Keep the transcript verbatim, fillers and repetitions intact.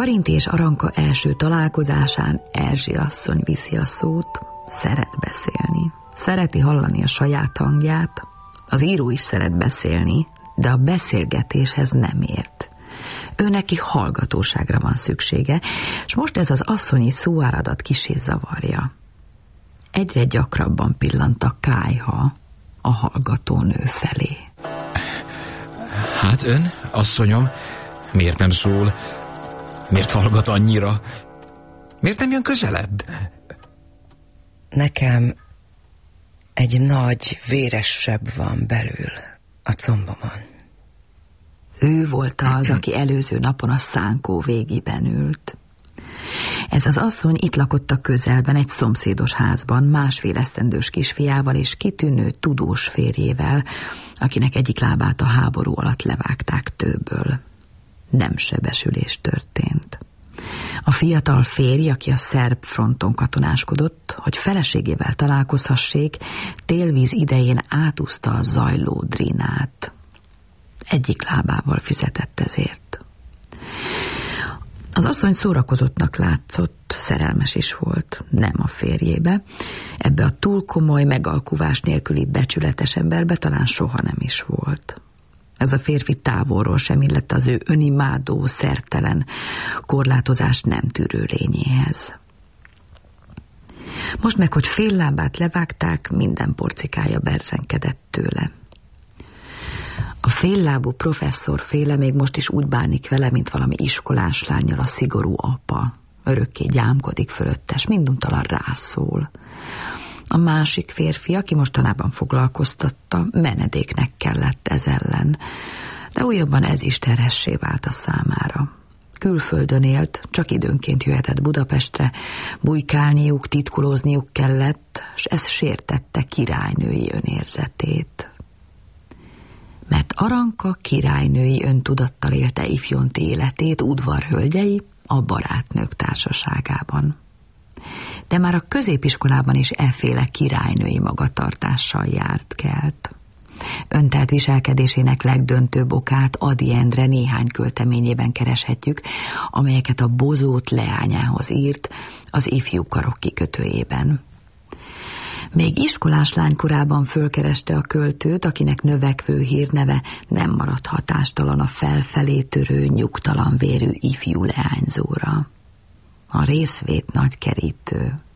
Karinti és Aranka első találkozásán Erzsi asszony viszi a szót. Szeret beszélni. Szereti hallani a saját hangját. Az író is szeret beszélni, de a beszélgetéshez nem ért. Ő neki hallgatóságra van szüksége, és most ez az asszonyi szóáradat kissé zavarja. Egyre gyakrabban pillant a kályha a hallgatónő felé. Hát ön, asszonyom, miért nem szól? Miért hallgat annyira? Miért nem jön közelebb? Nekem egy nagy véres seb van belül a combomon. Ő volt az, aki előző napon a szánkó végében ült. Ez az asszony itt lakott a közelben egy szomszédos házban, másfél esztendős kisfiával és kitűnő tudós férjével, akinek egyik lábát a háború alatt levágták tőből. Nem sebesülés történt. A fiatal férj, aki a szerb fronton katonáskodott, hogy feleségével találkozhassék, télvíz idején átúszta a zajló Drinát. Egyik lábával fizetett ezért. Az asszony szórakozottnak látszott, szerelmes is volt, nem a férjébe. Ebbe a túl komoly, megalkuvás nélküli becsületes emberbe talán soha nem is volt. Ez a férfi távolról sem illett az ő önimádó, szertelen, korlátozást nem tűrő lényéhez. Most meg, hogy fél lábát levágták, minden porcikája berzenkedett tőle. A féllábú professzor féle még most is úgy bánik vele, mint valami iskolás lánnyal a szigorú apa. Örökké gyámkodik fölöttes, minduntalan rászól. A másik férfi, aki mostanában foglalkoztatta, menedéknek kellett ez ellen, de újabban ez is terhessé vált a számára. Külföldön élt, csak időnként jöhetett Budapestre, bujkálniuk, titkolózniuk kellett, s ez sértette királynői önérzetét. Mert Aranka királynői öntudattal élte ifjonti életét udvarhölgyei a barátnők társaságában. De már a középiskolában is efféle királynői magatartással járt kelt. Öntelt viselkedésének legdöntőbb okát Ady Endre néhány költeményében kereshetjük, amelyeket a bozót leányához írt az ifjú karok kikötőjében. Még iskolás lánykorában fölkereste a költőt, akinek növekvő hírneve nem maradt hatástalan a felfelé törő, nyugtalan vérű ifjú leányzóra. A részvét nagy kerítő.